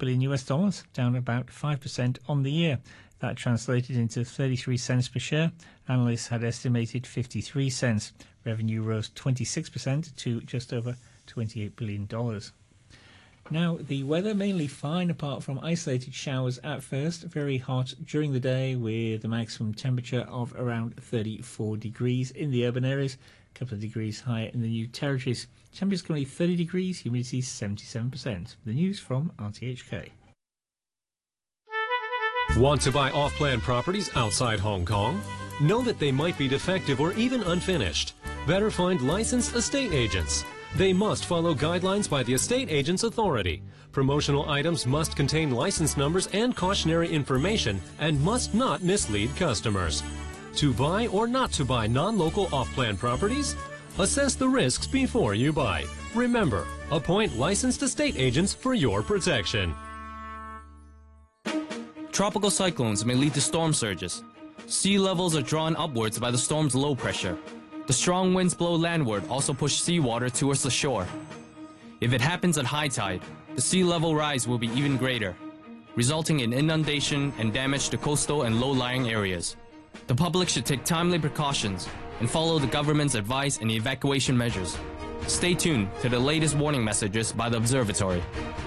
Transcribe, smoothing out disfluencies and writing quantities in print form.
billion US dollars, down about 5% on the year. That translated into 33 cents per share. Analysts had estimated 53 cents. Revenue rose 26% to just over $28 billion. Now, the weather mainly fine apart from isolated showers at first. Very hot during the day with a maximum temperature of around 34 degrees in the urban areas. A couple of degrees higher in the New Territories. Temperatures currently 30 degrees, humidity 77%. The news from RTHK. Want to buy off-plan properties outside Hong Kong? Know that they might be defective or even unfinished. Better find licensed estate agents. They must follow guidelines by the Estate Agents Authority. Promotional items must contain license numbers and cautionary information and must not mislead customers. To buy or not to buy non-local off-plan properties? Assess the risks before you buy. Remember, appoint licensed estate agents for your protection. Tropical cyclones may lead to storm surges. Sea levels are drawn upwards by the storm's low pressure. The strong winds blow landward also push seawater towards the shore. If it happens at high tide, the sea level rise will be even greater, resulting in inundation and damage to coastal and low-lying areas. The public should take timely precautions and follow the government's advice and evacuation measures. Stay tuned to the latest warning messages by the observatory.